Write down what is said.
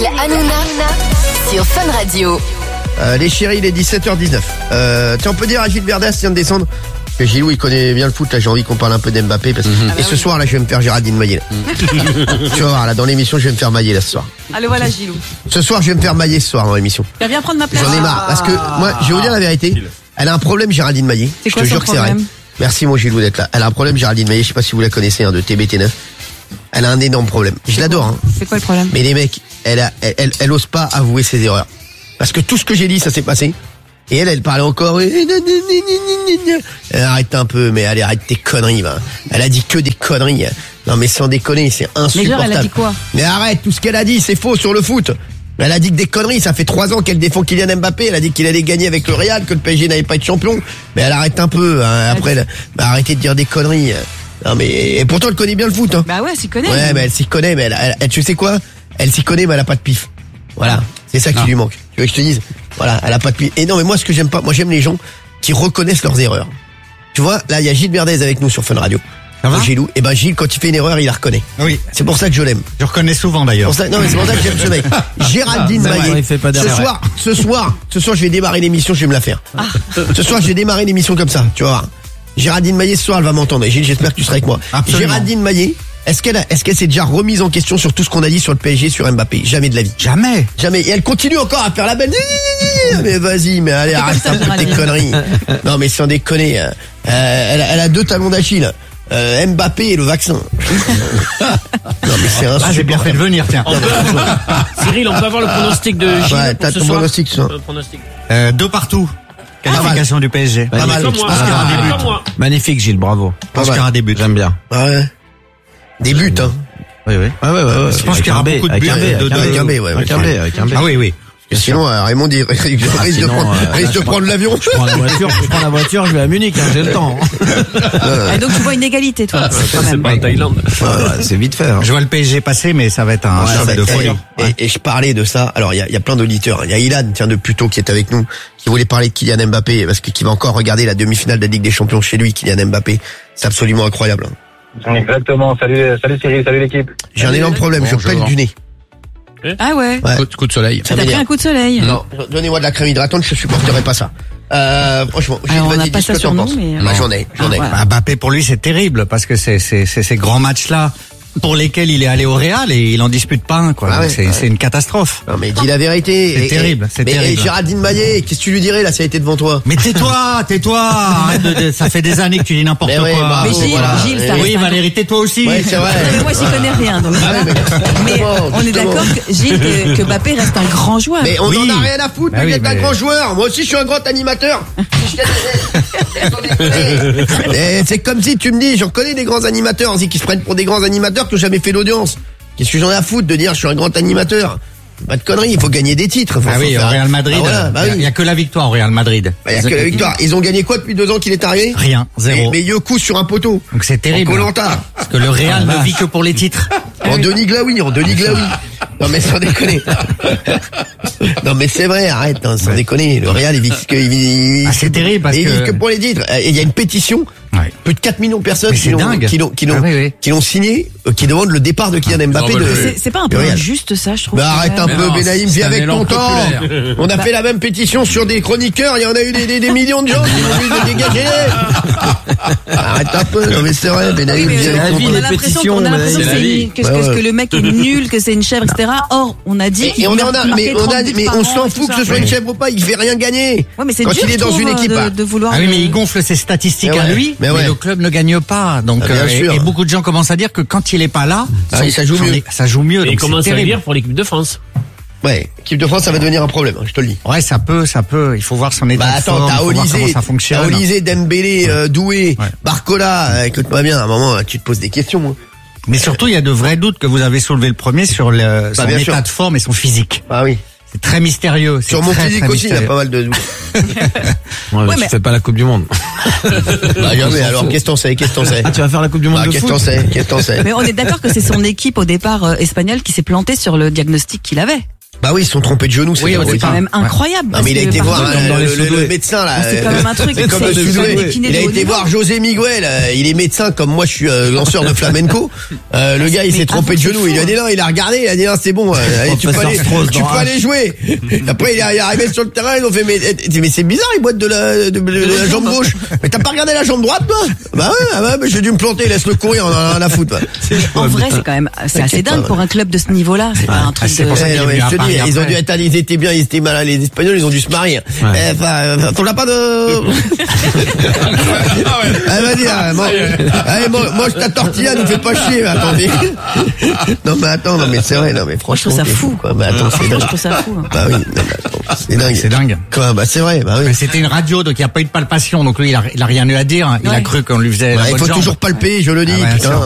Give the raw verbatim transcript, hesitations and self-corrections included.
La Hanouna sur Fun Radio. Euh, les chéris, il est dix-sept heures dix-neuf. Euh, tiens, on peut dire à Gilles Verdès vient de descendre. Que Gilou, il connaît bien le foot, là, j'ai envie qu'on parle un peu d'Mbappé. Parce que... mm-hmm. Et ce soir, là, je vais me faire Géraldine Maillet. Mm-hmm. Tu vas voir, là, dans l'émission, je vais me faire mailler, là, ce soir. Allez, voilà, Gilou. Ce soir, je vais me faire mailler, ce soir, dans l'émission. Tu vas bien prendre ma place. J'en ai marre. Parce que, moi, je vais vous dire la vérité. Elle a un problème, Géraldine Maillet. C'est je quoi te son jure que c'est vrai. problème? Merci, mon Gilou, d'être là. Elle a un problème, Géraldine Maillet. Je sais pas si vous la connaissez, hein, de T B T neuf. Elle a un énorme problème. Je l'adore, hein. C'est quoi le problème? Mais les mecs, elle, a, elle, elle, elle ose pas avouer ses erreurs. Parce que tout ce que j'ai dit, ça s'est passé. Et elle, elle parlait encore. Elle arrête un peu, mais allez, arrête tes conneries, va. Elle a dit que des conneries. Non, mais sans déconner, c'est insupportable. Mais genre, elle a dit quoi? Mais arrête, tout ce qu'elle a dit, c'est faux sur le foot. Elle a dit que des conneries, ça fait trois ans qu'elle défend Kylian Mbappé. Elle a dit qu'il allait gagner avec le Real, que le P S G n'allait pas être champion. Mais elle arrête un peu, hein. Après, elle, bah, arrêtez de dire des conneries. Non, mais, et pourtant, elle connaît bien le foot, hein. Bah ouais, elle s'y connaît. Ouais, mais elle s'y connaît, mais elle, elle, elle, tu sais quoi? Elle s'y connaît, mais elle a pas de pif. Voilà. C'est ça qui ah. lui manque. Tu veux que je te dise? Voilà, elle a pas de pif. Et non, mais moi, ce que j'aime pas, moi, j'aime les gens qui reconnaissent leurs erreurs. Tu vois, là, il y a Gilles Verdès avec nous sur Fun Radio. Ça va? Gilou. Et ben, Gilles, quand il fait une erreur, il la reconnaît. Oui. C'est pour ça que je l'aime. Je reconnais souvent, d'ailleurs. Ça, non, mais c'est pour ça que j'aime ce mec. Géraldine ah, Maillet. Il fait pas ce soir, ce soir, ce soir, je vais démarrer l'émission, je vais me la faire. Ah. Ce soir, je vais démarrer l'émission comme ça, tu vas voir. Géraldine Maillet, ce soir, elle va m'entendre. Gilles, j'espère que tu seras avec moi. Absolument. Géraldine Maillet, est-ce qu'elle a, est-ce qu'elle s'est déjà remise en question sur tout ce qu'on a dit sur le P S G, sur Mbappé? Jamais de la vie. Jamais. Jamais. Et elle continue encore à faire la belle. Mais vas-y, mais allez, arrête un peu tes conneries. Non, mais sans déconner. Euh, elle, elle a deux talons d'Achille. Euh, Mbappé et le vaccin. Non, mais c'est un ah, j'ai bien fait de venir, tiens. On peut... Cyril, on peut avoir le pronostic de Gilles ouais, pour t'as ce ton soir pronostic, ça. euh, pronostic. Euh, deux partout. Qualification du P S G. Pas mal. Comme moi, Ah, comme ah, moi, ah, comme moi. Magnifique, Gilles, bravo. Je pense qu'il y aura des buts. J'aime bien. Ah ouais. Des buts, hein. Oui, oui. Ah ouais, ouais, ouais. Je pense qu'il y aura beaucoup de buts. Avec un B, ouais. Avec un B, avec un B. Ah oui, oui. Et sinon, euh, Raymond dit, risque Ah, de sinon, prendre, euh, risque de prendre l'avion. Je prends la voiture, je prends la voiture, je vais à Munich, hein, j'ai le temps. Et donc tu vois une égalité, toi. Quand C'est même. pas en Thaïlande. Ouais, ouais, c'est vite fait. Hein. Je vois le P S G passer, mais ça va être un Ouais, choc ça de va être- folie. et, et je parlais de ça. Alors, il y a, il y a plein d'auditeurs. Il y a Ilan, tiens, de Puto, qui est avec nous, qui voulait parler de Kylian Mbappé, parce que qui va encore regarder la demi-finale de la Ligue des Champions chez lui, Kylian Mbappé. C'est absolument incroyable. Exactement. Salut, salut Cyril, salut l'équipe. J'ai un énorme problème, je pèle du nez. Ah ouais. Ouais. Coup, de- coup de soleil. Ça t'a pris m'énerve. un coup de soleil. Non, donnez-moi de la crème hydratante, je supporterai pas ça. Euh, franchement, Gilles, Alors, on vas-y, n'a dis pas ce ça que sur t'en nous, penses. mais- Bah, j'en ai, j'en ai. Ah, ouais. Bah, Mbappé, pour lui, c'est terrible, parce que c'est, c'est, c'est ces grands matchs-là pour lesquels il est allé au Real et il en dispute pas un, quoi. Ah ouais, c'est, ouais. c'est une catastrophe. Non, mais dis la vérité. C'est Et- terrible, et- c'est mais, terrible. et Géraldine Maillet, qu'est-ce que tu lui dirais, là, si elle était devant toi? Mais tais-toi, tais-toi, arrête de- de- ça fait des années que tu dis n'importe Mais quoi. ouais, bravo, Mais Gilles, voilà. Gilles, ça Et- Oui, reste un- Valérie, tais-toi aussi. Ouais, c'est vrai. Non, mais moi, j'y connais rien, donc. Ah oui, mais- Mais Justement, on est justement. d'accord, que, Gilles, que, que Mbappé reste un grand joueur. Mais on Oui. en a rien à foutre, Bah mais oui, d'être un mais- grand joueur. Moi aussi, je suis un grand animateur. Et c'est comme si tu me dis, j'en connais des grands animateurs, aussi, qui se prennent pour des grands animateurs qui n'ont jamais fait l'audience. Qu'est-ce que j'en ai à foutre de dire, je suis un grand animateur? Pas de conneries, il faut gagner des titres. Faut, Ah oui, faut au faire- Real Madrid, Ah voilà, bah il oui. y a que la victoire au Real Madrid. Bah, y a que la victoire. Ils ont gagné quoi depuis deux ans qu'il est arrivé? Rien, zéro. Mais, mais Yoku sur un poteau. Donc c'est terrible. En Koh-Lanta. Parce que le Real ne vit que pour les titres. En Denis Glaoui, en Denis Glaoui. Non mais sans déconner. Non mais c'est vrai, arrête, hein, sans déconner. Le Real, il vit que, il vit, Ah, c'est terrible parce il vit que- que pour les titres. Et il y a une pétition. Ouais. Plus de quatre millions de personnes Mais qui c'est l'ont, dingue. qui l'ont, qui l'ont, Ah oui, oui. qui l'ont signé, euh, qui demandent le départ de Kylian Mbappé de. C'est, c'est pas un du peu Real. injuste, ça, je trouve. Bah arrête un quand même. peu, non, Benaïm, c'est viens un avec élan ton temps. populaire. On a fait la même pétition sur des chroniqueurs, il y en a eu des, des, des millions de gens qui ont dit de dégager. Arrête un peu, non mais c'est vrai, Benaïm, Oui, mais viens la avec ton vie, on temps. a les l'impression, pétitions, qu'on a l'impression c'est que, la c'est vie. une- que, Ouais, que- ouais. que le mec est nul, que c'est une chèvre, et cetera. Or, on a dit Et qu'il on en a, marquait mais on a, trente buts mais par on an s'en et fout tout que ça. ce soit une chèvre ou pas, il fait rien gagner. Ouais, mais c'est Quand dur, il est je dans trouve, une équipe. de, de vouloir. Ah oui, le- mais il gonfle ses statistiques Mais à ouais, lui, mais mais, ouais. le club ne gagne pas. Donc, Ah, bien euh, et, sûr. et beaucoup de gens commencent à dire que quand il est pas là, Ah son- oui, ça joue son- mieux. ça joue mieux. Et donc comment c'est ça veut terrible. dire pour l'équipe de France? Ouais, équipe de France, ça va devenir un problème, hein, je te le dis. Ouais, ça peut, ça peut. Il faut voir son état Bah de attends, forme, t'as il faut voir Olysée, comment ça t'as fonctionne. Olysée, Dembélé, euh, Doué, Ouais. Barcola. Euh, Écoute-moi bien, à un moment, tu te poses des questions. Hein. Mais surtout, il y a de vrais doutes que vous avez soulevé le premier sur le, son bien état sûr. de forme et son physique. Ah oui. C'est très mystérieux. c'est Sur mon très, physique très aussi, il y a mystérieux. pas mal de doutes. Ouais, Ouais, tu mais- fais pas la Coupe du Monde. Bah jamais, alors qu'est-ce que t'en sais, qu'est-ce que t'en sais? Ah, tu vas faire la Coupe du Monde Bah, de qu'est-ce que foot t'en sais, qu'est-ce que t'en sais? Mais on est d'accord que c'est son équipe au départ euh, espagnole qui s'est plantée sur le diagnostic qu'il avait. Bah oui, ils se sont trompés de genoux, c'est Oui, drôle. au C'est départ. quand même incroyable. Non, mais il a parce été que, voir pardon, euh, dans les le, le- Sudoués. le médecin là. C'est euh, quand même un truc, c'est comme le c'est- c'est Sudoué. des kinés Il a de haut été niveau. voir José Miguel, euh, il est médecin comme moi je suis euh, lanceur de flamenco. Euh, le gars il Mais s'est trompé avant, de c'est genoux, il a fou, dit non, il a regardé, il a dit non c'est bon, euh, allez, tu peux Professeur aller, Strauss tu dans peux H. aller jouer. Après il est arrivé sur le terrain, ils ont fait mais, mais c'est bizarre, il boite de la, de, de la jambe gauche. Mais t'as pas regardé la jambe droite toi? Bah ouais, ah ouais, mais j'ai dû me planter, laisse-le courir, on en a rien à foutre. En vrai, c'est quand même, c'est assez dingue pour un club de ce niveau-là. C'est pas un truc c'est de. pour ça Eh, qu'il non, est mais venu je à te dis, Paris ils ont après. dû être, ils étaient bien, ils étaient malades, les Espagnols, ils ont dû se marier. Eh, enfin, on n'a pas de. Ah, vas-y, ah, bon. Allez, moi, moi, je ta tortilla, nous fais pas chier, mais attendez. Non, mais attends, non, mais c'est vrai, non, mais Moi, je trouve franchement. ça t'es fou. quoi. Bah, attends, c'est Je dingue. trouve ça fou. hein. Bah oui, non, mais attends, c'est dingue. C'est dingue. Quoi, bah, c'est vrai, bah oui. Mais c'était une radio, donc il n'y a pas eu de palpation, donc lui, il a, il a rien eu à dire. Il a Ouais. cru qu'on lui faisait Bah, la il bonne faut jambe. toujours palper, je le dis, Ah ouais, putain. sûr.